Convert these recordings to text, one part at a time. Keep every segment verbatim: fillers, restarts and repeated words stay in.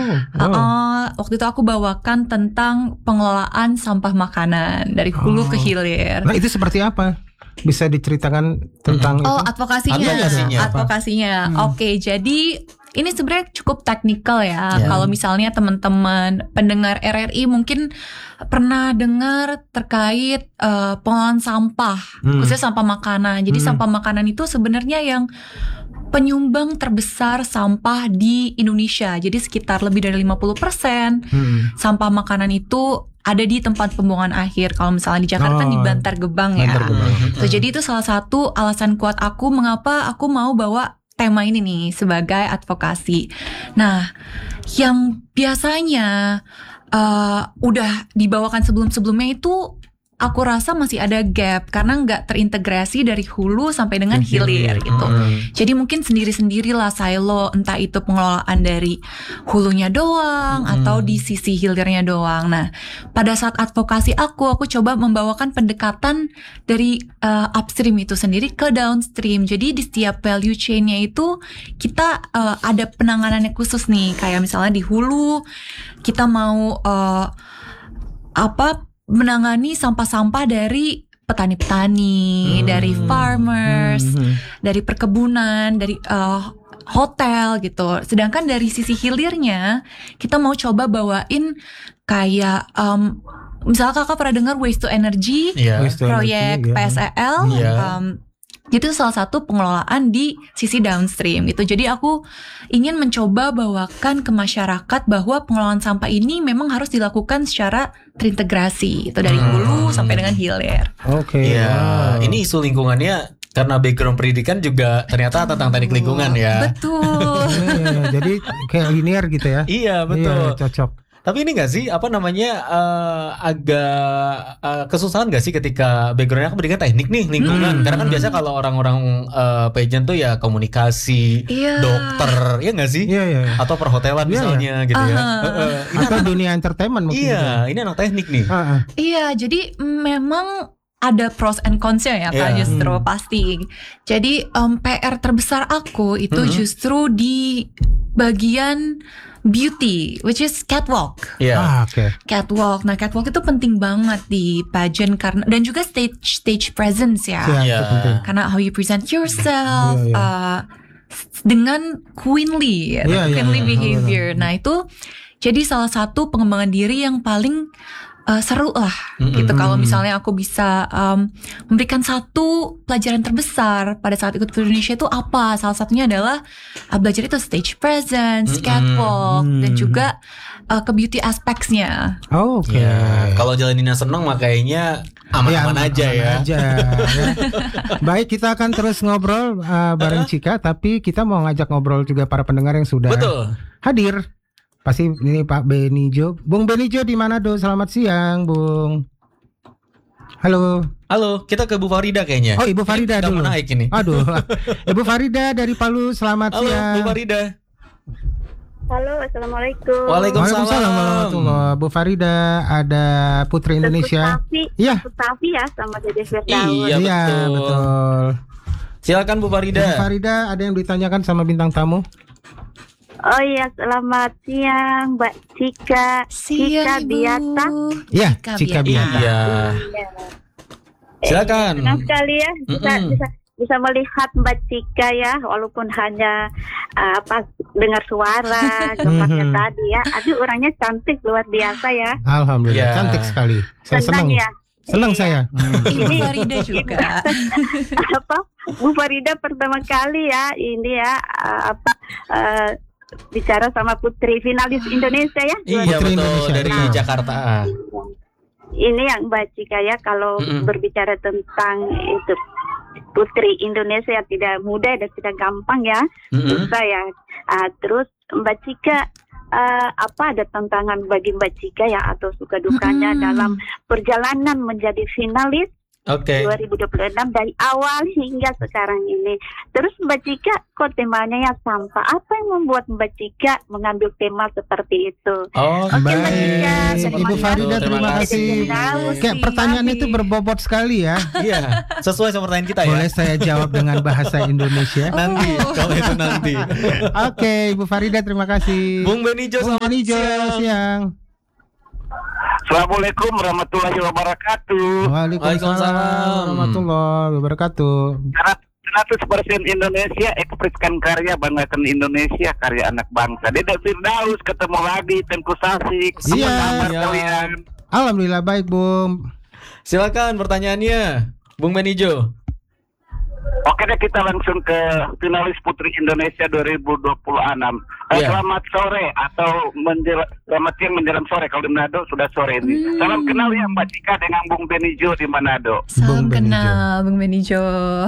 oh. Uh, waktu itu aku bawakan tentang pengelolaan sampah makanan dari hulu oh. ke hilir. Nah itu seperti apa? Bisa diceritakan tentang oh, itu? advokasinya. Advokasinya. Advokasinya. Hmm. Oke, jadi ini sebenarnya cukup teknikal ya. Yeah. Kalau misalnya teman-teman pendengar R R I mungkin pernah dengar terkait uh, pengelolaan sampah, hmm. khususnya sampah makanan. Jadi hmm. sampah makanan itu sebenarnya yang penyumbang terbesar sampah di Indonesia. Jadi sekitar lebih dari lima puluh persen hmm. sampah makanan itu ada di tempat pembuangan akhir. Kalau misalnya di Jakarta oh, di Bantar Gebang ya. Bantar Gebang. So, jadi itu salah satu alasan kuat aku mengapa aku mau bawa tema ini nih sebagai advokasi. Nah, yang biasanya uh, udah dibawakan sebelum-sebelumnya itu aku rasa masih ada gap karena nggak terintegrasi dari hulu sampai dengan hilir gitu. Hmm. Jadi mungkin sendiri-sendirilah silo, entah itu pengelolaan dari hulunya doang hmm. atau di sisi hilirnya doang. Nah, pada saat advokasi aku, aku coba membawakan pendekatan dari uh, upstream itu sendiri ke downstream. Jadi di setiap value chain-nya itu kita uh, ada penanganannya khusus nih. Kayak misalnya di hulu kita mau uh, apa menangani sampah-sampah dari petani-petani, hmm. dari farmers, hmm. dari perkebunan, dari uh, hotel gitu. Sedangkan dari sisi hilirnya, kita mau coba bawain kayak um, misalnya kakak pernah dengar waste to energy, yeah. waste to proyek energy, P S E L, yeah. um, itu salah satu pengelolaan di sisi downstream gitu. Jadi aku ingin mencoba bawakan ke masyarakat bahwa pengelolaan sampah ini memang harus dilakukan secara terintegrasi, itu dari hulu hmm. sampai dengan hilir. Oke. Okay. Ya, wow. Ini isu lingkungannya karena background pendidikan juga ternyata tentang teknik lingkungan ya. Betul. ya, jadi kayak linear gitu ya. Iya betul. Iya, cocok. Tapi ini gak sih apa namanya uh, agak uh, kesusahan gak sih ketika backgroundnya pendidikan teknik nih lingkungan? Hmm. Karena kan biasa kalau orang-orang uh, pageant tuh ya komunikasi, yeah. dokter, ya gak sih? Iya, yeah, yeah. Atau perhotelan yeah, misalnya yeah. gitu uh-huh. ya. Uh, uh, ini Atau anak, dunia entertainment mungkin. Iya, juga. Ini anak teknik nih. Uh-uh. Iya, jadi memang ada pros and cons-nya ya Kak, yeah. justru hmm. pasti. Jadi um, P R terbesar aku itu hmm. justru di bagian beauty, which is catwalk. Yeah. Ah, okay. Catwalk. Nah, catwalk itu penting banget di pageant karena dan juga stage stage presence ya. Yeah, yeah. Karena how you present yourself yeah, yeah. Uh, dengan queenly, yeah, queenly yeah, behavior. yeah. Nah, itu jadi salah satu pengembangan diri yang paling Uh, seru lah mm-hmm. gitu kalau misalnya aku bisa um, memberikan satu pelajaran terbesar pada saat ikut Tour Indonesia itu apa, salah satunya adalah uh, belajar itu stage presence, mm-hmm. catwalk mm-hmm. dan juga uh, ke beauty aspects-nya. Oh, oke. Okay. Ya, kalau jalaninnya seneng makanya aman-aman ya, aja aman ya. Aja, ya. Baik, kita akan terus ngobrol uh, bareng Chika, tapi kita mau ngajak ngobrol juga para pendengar yang sudah Betul. hadir. Pasti ini Pak Benijo. Bung Benijo di Manado. Selamat siang, Bung. Halo. Halo, kita ke Bu Farida kayaknya. Oh, Ibu Farida dulu. Udah naik ini. Aduh. Ibu Farida dari Palu. Selamat Halo, siang. Bu Farida. Halo, assalamualaikum. Waalaikumsalam. Waalaikumsalam. Bu Farida, ada Putri Indonesia. Iya. Putri ya, sama Dede Firdaus. Iya, betul. Iya, betul. Silakan Bu Farida. Bu Farida, ada yang ditanyakan sama bintang tamu? Oh iya, selamat siang Mbak Chika. Siang, Chika Biata. Iya, Chika Biata. Iya. Silakan. Senang sekali ya bisa, bisa bisa melihat Mbak Chika ya, walaupun hanya uh, apa dengar suara tempatnya tadi ya. Aduh, orangnya cantik luar biasa ya. Alhamdulillah, ya. Cantik sekali. Saya senang. Ya. Senang iya. saya. Ibu Farida juga. Apa? Bu Farida pertama kali ya ini ya uh, apa uh, bicara sama Putri finalis Indonesia ya. Iya Putri betul Indonesia. dari Nah. Jakarta. Ini yang Mbak Chika ya kalau Mm-mm. berbicara tentang itu Putri Indonesia tidak mudah dan tidak gampang ya. Mm-mm. Susah ya. Uh, terus Mbak Chika uh, apa ada tantangan bagi Mbak Chika ya atau suka dukanya Mm-mm. dalam perjalanan menjadi finalis Oke. dua ribu dua puluh enam dari awal hingga sekarang ini. Terus Mbak Cika kok temanya ya sampah? Apa yang membuat Mbak Cika mengambil tema seperti itu? Oh, Oke, Mbak baik. Cika, Ibu terima Farida, kasih. terima kasih. Tahu Kayak sih, pertanyaan Mami. itu berbobot sekali ya. Iya, sesuai sama pertanyaan kita ya. Boleh saya jawab dengan bahasa Indonesia? Nanti, Oh. kalau itu nanti. Oke, Ibu Farida, terima kasih. Bung Benijo, Bung selamat Benijo, siang. siang. Assalamualaikum warahmatullahi wabarakatuh. Waalaikumsalam Waalaikumsalam. warahmatullahi wabarakatuh. seratus persen Indonesia, ekspresikan karya, banggakan Indonesia, karya anak bangsa. Dede Firdaus ketemu lagi, Tengku Sasik. Apa Iya. kabar Iya. kalian? Alhamdulillah baik, Bung. Silakan pertanyaannya, Bung Benijo. Oke deh, kita langsung ke finalis Putri Indonesia dua ribu dua puluh enam. Eh, Iya. Selamat sore atau menjel- selamat siang menjelang sore. Kalau di Manado sudah sore ini. Hmm. Salam kenal ya Mbak Cika dengan Bung Benijo di Manado. Salam Bung Benijo. kenal Bung Benijo.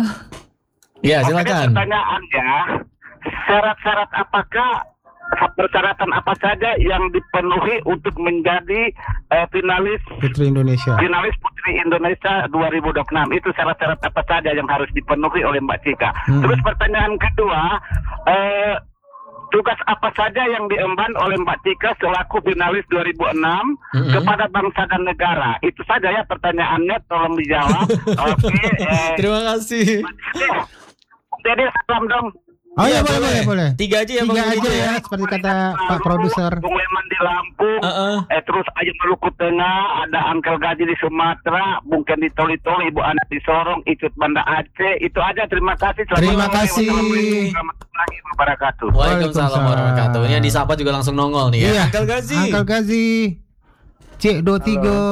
Ya, Oke deh, silakan. pertanyaannya, syarat-syarat apakah persyaratan apa saja yang dipenuhi untuk menjadi eh, finalis Putri Indonesia. finalis Putri Indonesia dua ribu dua puluh enam? Itu syarat-syarat apa saja yang harus dipenuhi oleh Mbak Cika? Hmm. Terus pertanyaan kedua, eh, tugas apa saja yang diemban oleh Mbak Cika selaku finalis dua ribu enam Mm-mm. kepada bangsa dan negara? Itu saja ya pertanyaannya, tolong dijawab. Oke, eh, Terima kasih. Dede salam dong. Oh Iya, ya, boleh, boleh, boleh. Tiga aja ya, Bung Tiga Benijo aja ya. ya, seperti kata Pak Produser. Bung Leman di Lampung, Heeh. eh, terus Ayu Maluku Tengah, ada Angkel Gaji di Sumatera, Bung Ken di Toli-Toli, Ibu Anak di Sorong, Icut Banda Aceh. Itu aja, terima kasih. Selamat Terima sore. kasih. Wassalamualaikum warahmatullahi wabarakatuh. Waalaikumsalam Waalaikumsalam. warahmatullahi wabarakatuh. Ini yang disapa juga langsung nongol nih ya. Iya. Angkel Gazi. Angkel Gazi. Cik Dotigo.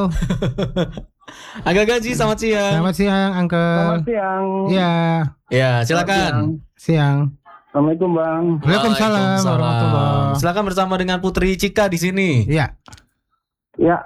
Angkel Gazi, selamat siang. Selamat siang, Angkel. siang. Iya, Ya, silakan. siang. Assalamualaikum Bang. Waalaikumsalam warahmatullahi. Silakan bersama dengan Putri Cika di sini. Iya. Ya.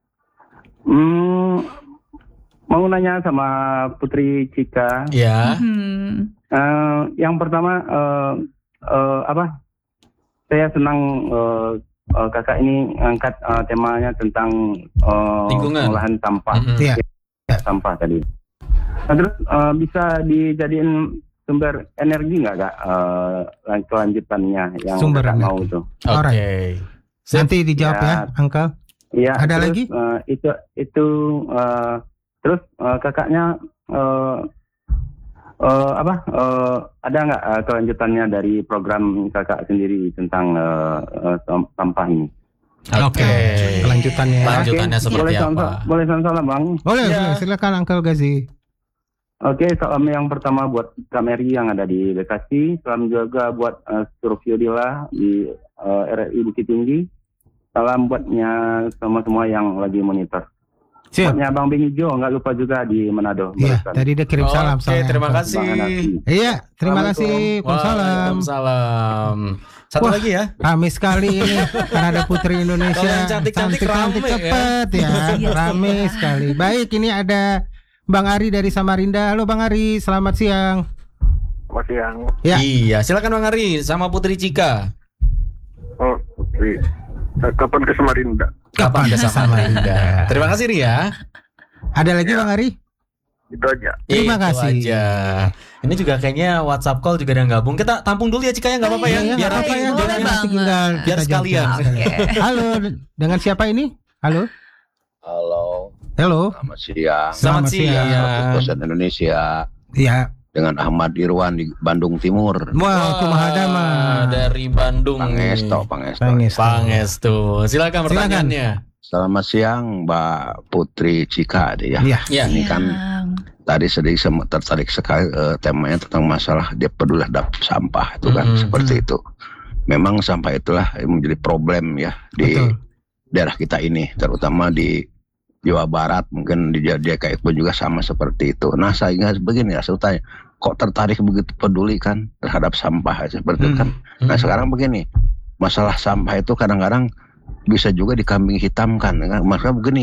Hmm, mau nanya sama Putri Cika. Ya. Hmm. Eh, yang pertama eh, eh, apa? Saya senang eh, eh, kakak ini angkat eh, temanya tentang eh, Lingkungan. pengolahan sampah. Mm-mm. Iya. Ya, sampah tadi. Nah, terus eh, bisa dijadiin sumber energi nggak kak? Eh, kelanjutannya yang Sumber kakak energi. mau tuh. Oke. Alright. Nanti dijawab ya, Ya. Angkel. Iya. Ada terus, lagi? eh, itu itu eh, terus eh, kakaknya eh, eh, apa? eh, ada nggak eh, kelanjutannya dari program kakak sendiri tentang eh, eh, sam- sampah ini? Oke. Kelanjutannya. ya. Lanjutannya Oke, seperti boleh apa? salam- Boleh salam bang. Boleh, Ya. boleh. Silakan Angkel Gazi. Oke, salam yang pertama buat Kak Mary yang ada di Bekasi. Salam juga buat uh, Suruh Fiodila di eh, R R I Bukit Tinggi. Salam buatnya semua-semua yang lagi monitor. Siap. Buatnya Bang Benijo, nggak lupa juga di Manado. Iya, barusan. tadi dia kirim salam. Oke, soalnya. terima Bang kasih. Hanafi. Iya, terima kasih. Waalaikumsalam. Waalaikumsalam. Satu Wah. lagi ya. Rame sekali ini karena ada Putri Indonesia. Kalau yang cantik-cantik rame ya. cepet ya. Iya, Rame iya. sekali. Baik, ini ada Bang Ari dari Samarinda. Halo Bang Ari, selamat siang. Selamat siang. Ya. Iya, silakan Bang Ari sama Putri Cika. Oh, Putri. Kapan ke Samarinda? Kapan ke Samarinda? Terima kasih Ria. Ada lagi Bang Ari? Itu aja. Terima Itu kasih. aja. Ini juga kayaknya WhatsApp call juga ada yang gabung. Kita tampung dulu ya Cika ya, nggak apa-apa ya. Iya, Biar nggak nanti apa-apa ya. boleh jawabnya banget. Nanti tinggal Biar kita sekalian. jawab. Oke. Halo, dengan siapa ini? Halo. Halo, Halo. selamat siang. Selamat Selamat siang. siang. Pusat Indonesia Iya. dengan Ahmad Irwan di Bandung Timur. Wah, kumaha dama. Dari Bandung. Pangesto, Pangesto. Pangestu. Pangestu. Silakan Silakan. pertanyaannya. Selamat siang, Mbak Putri Cika. Deh, ya. Iya. Ya. Ini kan Siang. tadi sedikit sem- tertarik sekali eh, temanya tentang masalah dia peduli terhadap sampah itu kan Mhm. seperti itu. Memang sampah itulah yang menjadi problem ya di Betul. daerah kita ini, terutama di Jawa Barat, mungkin di D K I pun juga sama seperti itu. Nah, saya ingat begini ya, saya tanya, kok tertarik begitu peduli kan terhadap sampah seperti itu kan? Nah, sekarang begini, masalah sampah itu kadang-kadang bisa juga dikambing hitamkan. Kan? Maksudnya begini,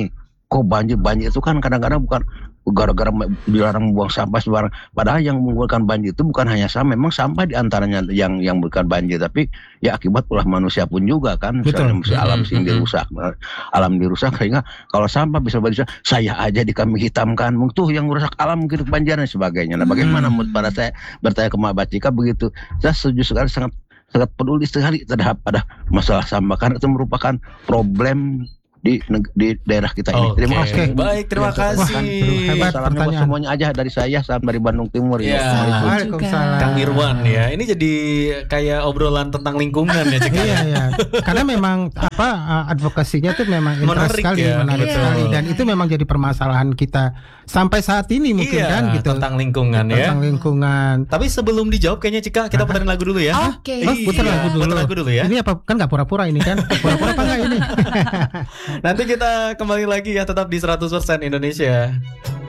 kok banjir-banjir itu kan kadang-kadang bukan gara-gara dilarang buang sampah sembarang. Padahal yang membuatkan banjir itu bukan hanya sampah, memang sampah diantaranya yang yang bukan banjir, tapi ya akibat ulah manusia pun juga kan. Misalnya Betul. alam sing dirusak, alam dirusak sehingga kalau sampah bisa bisa saya aja di kami hitamkan, tuh yang merusak alam mungkin kebanjiran dan sebagainya. Nah, bagaimana menurut pada saya bertanya ke Mbak Bacika begitu, saya setuju sekali, sangat sangat peduli sekali terhadap pada masalah sampah karena itu merupakan problem di di daerah kita ini. Oke, Terima kasih. baik, terima kasih. Hebat Salam buat pertanyaan. semuanya aja dari saya, salam dari Bandung Timur. Ya. Assalamualaikum. Waalaikumsalam. Kang Irwan ya, ini jadi kayak obrolan tentang lingkungan ya Cika. Iya ya, karena memang apa uh, advokasinya tuh memang interest Menarik sekali, ya, menarik betul. sekali, dan itu memang jadi permasalahan kita sampai saat ini mungkin Iya, kan gitu tentang lingkungan ya. tentang lingkungan. Tapi sebelum dijawab kayaknya Cika kita puterin lagu dulu ya. Oke. Oh, putar Iya, lagu dulu. putar lagu dulu ya. Ini apa kan nggak pura-pura ini kan? Pura-pura apa nggak ini? Nanti kita kembali lagi ya, tetap di seratus persen Indonesia.